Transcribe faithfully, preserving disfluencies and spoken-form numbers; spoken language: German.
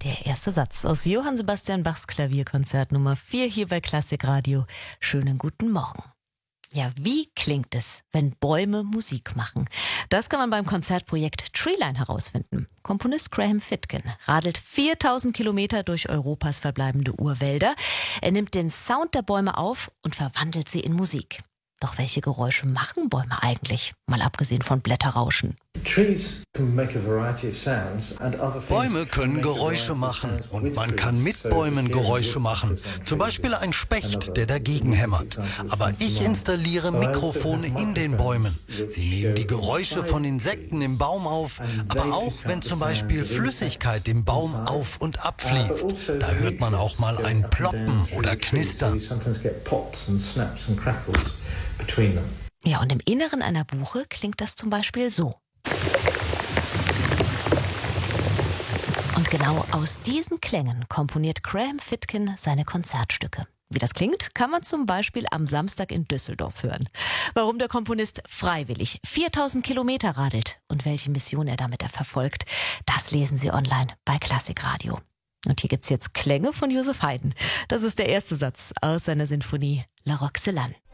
Der erste Satz aus Johann Sebastian Bachs Klavierkonzert Nummer vier hier bei Klassikradio. Schönen guten Morgen. Ja, wie klingt es, wenn Bäume Musik machen? Das kann man beim Konzertprojekt Treeline herausfinden. Komponist Graham Fitkin radelt viertausend Kilometer durch Europas verbleibende Urwälder. Er nimmt den Sound der Bäume auf und verwandelt sie in Musik. Doch welche Geräusche machen Bäume eigentlich? Mal abgesehen von Blätterrauschen. Bäume können Geräusche machen und man kann mit Bäumen Geräusche machen. Zum Beispiel ein Specht, der dagegen hämmert. Aber ich installiere Mikrofone in den Bäumen. Sie nehmen die Geräusche von Insekten im Baum auf, aber auch wenn zum Beispiel Flüssigkeit im Baum auf und abfließt. Da hört man auch mal ein Ploppen oder Knistern. Ja, und im Inneren einer Buche klingt das zum Beispiel so. Und genau aus diesen Klängen komponiert Graham Fitkin seine Konzertstücke. Wie das klingt, kann man zum Beispiel am Samstag in Düsseldorf hören. Warum der Komponist freiwillig viertausend Kilometer radelt und welche Mission er damit verfolgt, das lesen Sie online bei Klassikradio. Und hier gibt's jetzt Klänge von Joseph Haydn. Das ist der erste Satz aus seiner Sinfonie La Roxelane.